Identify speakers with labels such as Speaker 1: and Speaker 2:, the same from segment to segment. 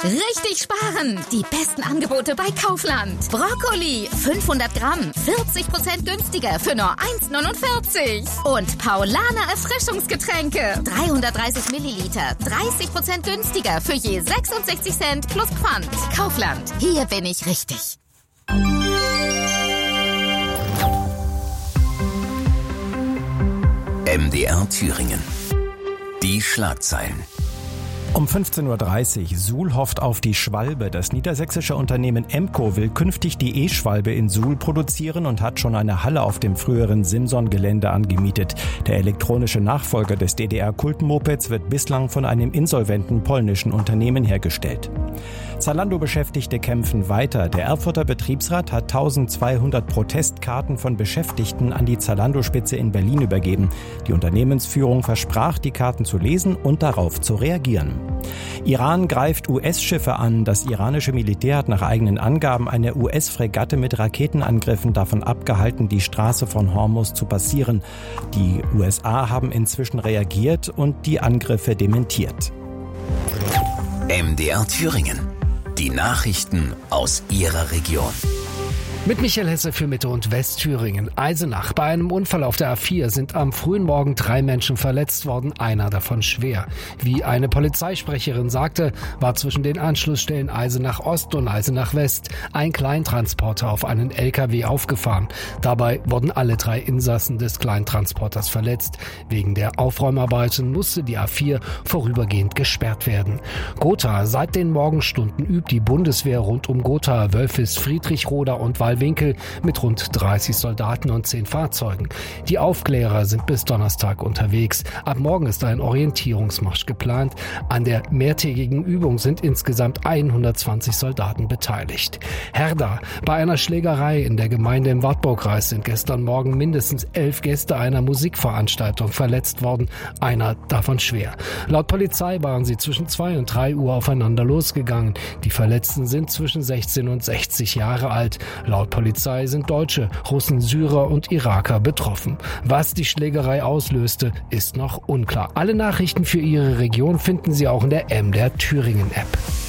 Speaker 1: Richtig sparen! Die besten Angebote bei Kaufland. Brokkoli, 500 Gramm, 40% günstiger für nur 1,49. Und Paulaner Erfrischungsgetränke, 330 Milliliter, 30% günstiger für je 66 Cent plus Pfand. Kaufland, hier bin ich richtig.
Speaker 2: MDR Thüringen. Die Schlagzeilen.
Speaker 3: Um 15.30 Uhr, Suhl hofft auf die Schwalbe. Das niedersächsische Unternehmen Emco will künftig die E-Schwalbe in Suhl produzieren und hat schon eine Halle auf dem früheren Simson-Gelände angemietet. Der elektronische Nachfolger des DDR-Kultmopeds wird bislang von einem insolventen polnischen Unternehmen hergestellt. Zalando-Beschäftigte kämpfen weiter. Der Erfurter Betriebsrat hat 1200 Protestkarten von Beschäftigten an die Zalando-Spitze in Berlin übergeben. Die Unternehmensführung versprach, die Karten zu lesen und darauf zu reagieren. Iran greift US-Schiffe an. Das iranische Militär hat nach eigenen Angaben eine US-Fregatte mit Raketenangriffen davon abgehalten, die Straße von Hormuz zu passieren. Die USA haben inzwischen reagiert und die Angriffe dementiert.
Speaker 2: MDR Thüringen. Die Nachrichten aus Ihrer Region.
Speaker 4: Mit Michael Hesse für Mitte- und Westthüringen. Eisenach. Bei einem Unfall auf der A4 sind am frühen Morgen 3 Menschen verletzt worden, einer davon schwer. Wie eine Polizeisprecherin sagte, war zwischen den Anschlussstellen Eisenach Ost und Eisenach West ein Kleintransporter auf einen LKW aufgefahren. Dabei wurden alle 3 Insassen des Kleintransporters verletzt. Wegen der Aufräumarbeiten musste die A4 vorübergehend gesperrt werden. Gotha. Seit den Morgenstunden übt die Bundeswehr rund um Gotha, Wölfis, Friedrichroda und Wallwinkel mit rund 30 Soldaten und 10 Fahrzeugen. Die Aufklärer sind bis Donnerstag unterwegs. Ab morgen ist ein Orientierungsmarsch geplant. An der mehrtägigen Übung sind insgesamt 120 Soldaten beteiligt. Herda. Bei einer Schlägerei in der Gemeinde im Wartburgkreis sind gestern Morgen mindestens 11 Gäste einer Musikveranstaltung verletzt worden, einer davon schwer. Laut Polizei waren sie zwischen 2 und 3 Uhr aufeinander losgegangen. Die Verletzten sind zwischen 16 und 60 Jahre alt. Laut Polizei sind Deutsche, Russen, Syrer und Iraker betroffen. Was die Schlägerei auslöste, ist noch unklar. Alle Nachrichten für Ihre Region finden Sie auch in der MDR Thüringen App.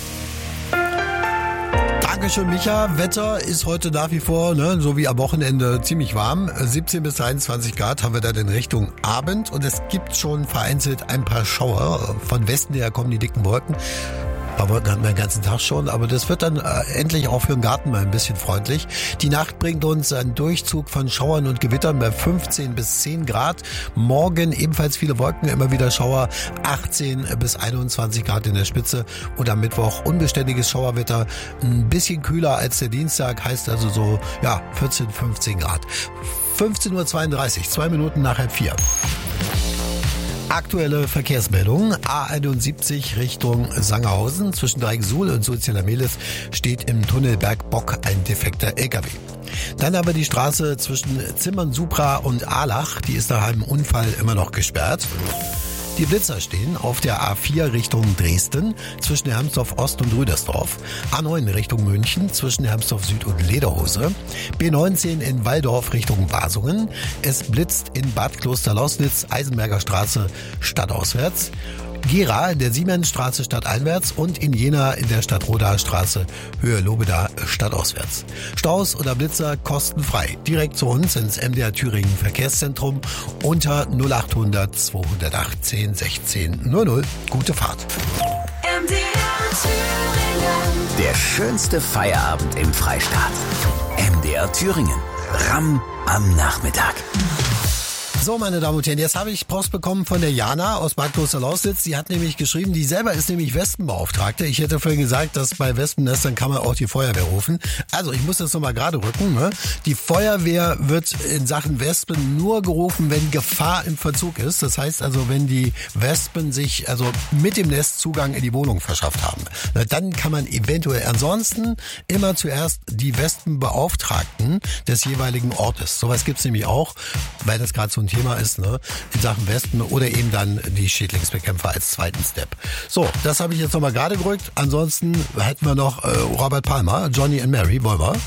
Speaker 5: Dankeschön, Micha. Wetter ist heute nach wie vor, so wie am Wochenende, ziemlich warm. 17 bis 23 Grad haben wir dann in Richtung Abend. Und es gibt schon vereinzelt ein paar Schauer. Von Westen her kommen die dicken Wolken. Ein paar Wolken hatten wir den ganzen Tag schon, aber das wird dann endlich auch für den Garten mal ein bisschen freundlich. Die Nacht bringt uns einen Durchzug von Schauern und Gewittern bei 15 bis 10 Grad. Morgen ebenfalls viele Wolken, immer wieder Schauer, 18 bis 21 Grad in der Spitze. Und am Mittwoch unbeständiges Schauerwetter, ein bisschen kühler als der Dienstag, heißt also so 14, 15 Grad. 15.32 Uhr, 2 Minuten nach 3:30. Aktuelle Verkehrsmeldung. A71 Richtung Sangerhausen. Zwischen Dreieck-Suhl und Sulziner-Mehlis steht im Tunnel Bergbock ein defekter LKW. Dann aber die Straße zwischen Zimmern-Supra und Ahlach. Die ist nach einem Unfall immer noch gesperrt. Die Blitzer stehen auf der A4 Richtung Dresden zwischen Hermsdorf Ost und Rüdersdorf. A9 Richtung München zwischen Hermsdorf Süd und Lederhose. B19 in Walldorf Richtung Basungen. Es blitzt in Bad Klosterlausnitz, Eisenberger Straße stadtauswärts. Gera in der Siemensstraße stadteinwärts und in Jena in der Stadtrodaer Straße Höhe Lobeda stadtauswärts. Staus oder Blitzer kostenfrei. Direkt zu uns ins MDR Thüringen Verkehrszentrum unter 0800 218 16 00. Gute Fahrt.
Speaker 2: MDR Thüringen. Der schönste Feierabend im Freistaat. MDR Thüringen. Ramm am Nachmittag.
Speaker 5: So, meine Damen und Herren, jetzt habe ich Post bekommen von der Jana aus Bad Klosterlausnitz. Die hat nämlich geschrieben, die selber ist nämlich Wespenbeauftragte. Ich hätte vorhin gesagt, dass bei Wespennestern kann man auch die Feuerwehr rufen. Also, ich muss das nochmal gerade rücken. Die Feuerwehr wird in Sachen Wespen nur gerufen, wenn Gefahr im Verzug ist. Das heißt also, wenn die Wespen sich mit dem Nest Zugang in die Wohnung verschafft haben. Dann kann man eventuell ansonsten immer zuerst die Wespenbeauftragten des jeweiligen Ortes. Sowas gibt's nämlich auch, weil das gerade so ein Thema ist, in Sachen Wespen oder eben dann die Schädlingsbekämpfer als zweiten Step. So, das habe ich jetzt nochmal gerade gerückt. Ansonsten hätten wir noch Robert Palmer, Johnny and Mary, wollen wir?